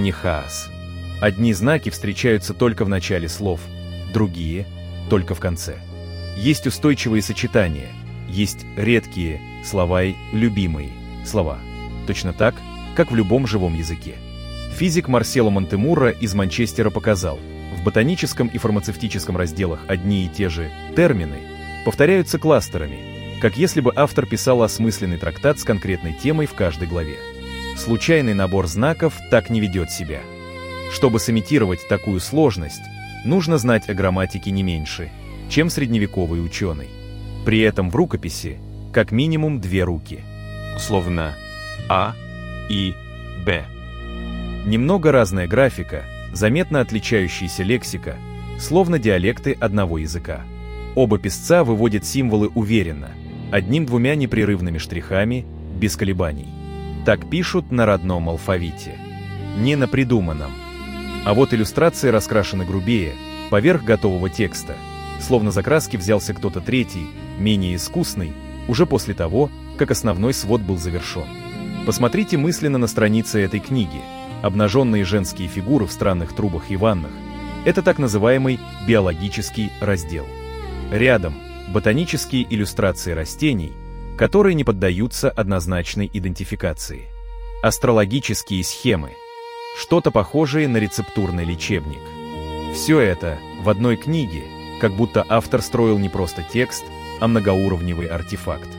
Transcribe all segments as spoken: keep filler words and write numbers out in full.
не хаас. Одни знаки встречаются только в начале слов, другие — только в конце. Есть устойчивые сочетания, есть редкие слова и любимые слова. Точно так, как в любом живом языке. Физик Марсело Монтемурро из Манчестера показал, в ботаническом и фармацевтическом разделах одни и те же термины повторяются кластерами, как если бы автор писал осмысленный трактат с конкретной темой в каждой главе. Случайный набор знаков так не ведет себя. Чтобы сымитировать такую сложность, нужно знать о грамматике не меньше, чем средневековый ученый. При этом в рукописи как минимум две руки. Условно А и Б. Немного разная графика, заметно отличающаяся лексика, словно диалекты одного языка. Оба писца выводят символы уверенно, одним-двумя непрерывными штрихами, без колебаний. Так пишут на родном алфавите, не на придуманном. А вот иллюстрации раскрашены грубее, поверх готового текста, словно за краски взялся кто-то третий, менее искусный, уже после того, как основной свод был завершен. Посмотрите мысленно на страницы этой книги. Обнаженные женские фигуры в странных трубах и ваннах – это так называемый биологический раздел. Рядом – ботанические иллюстрации растений, которые не поддаются однозначной идентификации. Астрологические схемы – что-то похожее на рецептурный лечебник. Все это в одной книге, как будто автор строил не просто текст, а многоуровневый артефакт.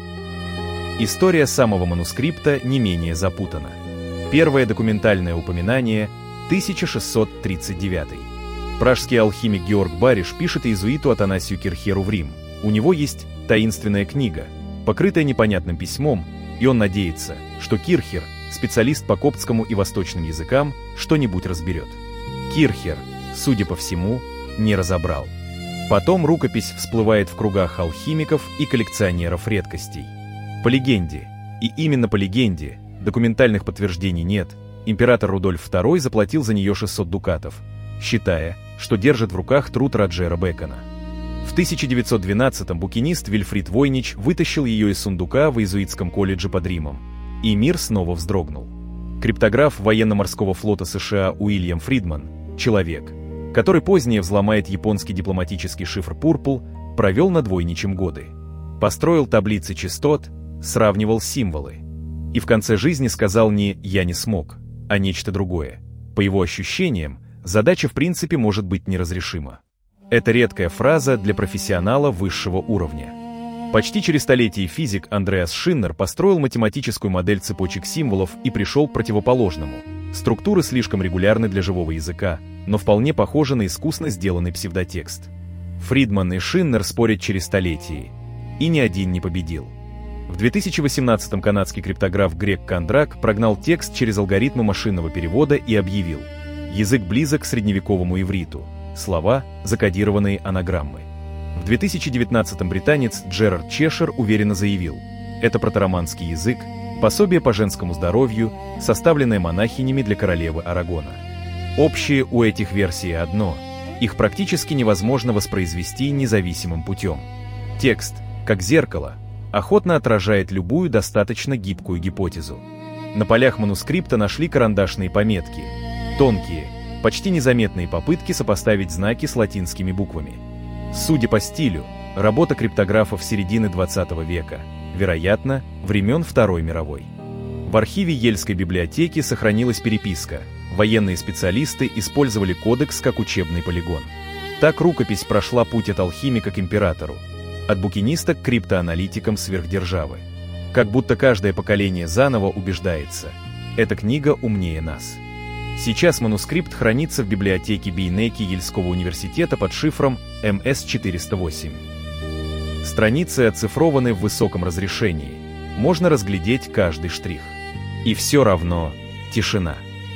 История самого манускрипта не менее запутана. Первое документальное упоминание – тысяча шестьсот тридцать девятый. Пражский алхимик Георг Бариш пишет иезуиту Атанасию Кирхеру в Рим. У него есть таинственная книга, покрытая непонятным письмом, и он надеется, что Кирхер, специалист по коптскому и восточным языкам, что-нибудь разберет. Кирхер, судя по всему, не разобрал. Потом рукопись всплывает в кругах алхимиков и коллекционеров редкостей. По легенде, и именно по легенде, документальных подтверждений нет, император Рудольф второй заплатил за нее шестьсот дукатов, считая, что держит в руках труд Роджера Бэкона. В тысяча девятьсот двенадцатом букинист Вильфрид Войнич вытащил ее из сундука в иезуитском колледже под Римом, и мир снова вздрогнул. Криптограф военно-морского флота США Уильям Фридман, человек, который позднее взломает японский дипломатический шифр Пурпл, провел над Войничем годы. Построил таблицы частот, сравнивал символы. И в конце жизни сказал не «я не смог», а нечто другое. По его ощущениям, задача в принципе может быть неразрешима. Это редкая фраза для профессионала высшего уровня. Почти через столетие физик Андреас Шиннер построил математическую модель цепочек символов и пришел к противоположному. Структуры слишком регулярны для живого языка, но вполне похожи на искусно сделанный псевдотекст. Фридман и Шиннер спорят через столетия, и ни один не победил. В две тысячи восемнадцатом канадский криптограф Грег Кондрак прогнал текст через алгоритмы машинного перевода и объявил: язык близок к средневековому ивриту, слова — закодированные анаграммы. В две тысячи девятнадцатом британец Джерард Чешер уверенно заявил: это протароманский язык, пособие по женскому здоровью, составленное монахинями для королевы Арагона. Общее у этих версий одно — их практически невозможно воспроизвести независимым путем. Текст, как зеркало, охотно отражает любую достаточно гибкую гипотезу. На полях манускрипта нашли карандашные пометки, тонкие, почти незаметные попытки сопоставить знаки с латинскими буквами. Судя по стилю, работа криптографов середины двадцатого века, вероятно, времен Второй мировой. В архиве Ельской библиотеки сохранилась переписка. Военные специалисты использовали кодекс как учебный полигон. Так рукопись прошла путь от алхимика к императору, от букиниста к криптоаналитикам сверхдержавы. Как будто каждое поколение заново убеждается: эта книга умнее нас. Сейчас манускрипт хранится в библиотеке Бейнеки Ельского университета под шифром эм эс четыреста восемь. Страницы оцифрованы в высоком разрешении. Можно разглядеть каждый штрих. И все равно тишина.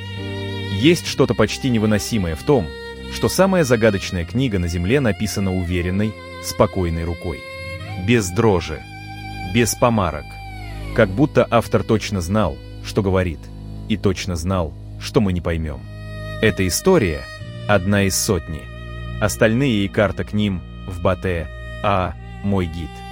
Есть что-то почти невыносимое в том, что самая загадочная книга на Земле написана уверенной, спокойной рукой. Без дрожи, без помарок. Как будто автор точно знал, что говорит, и точно знал, что мы не поймем. Эта история — одна из сотни. Остальные и карта к ним в Батэ, а мой гид.